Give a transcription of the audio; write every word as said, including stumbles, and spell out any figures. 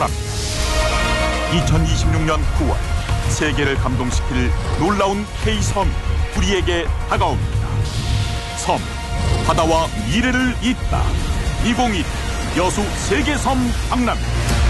떠납니다. 이천이십육 년 구월 세계를 감동시킬 놀라운 K섬이 우리에게 다가옵니다. 섬, 바다와 미래를 잇다. 이천이십 여수 세계섬 박람.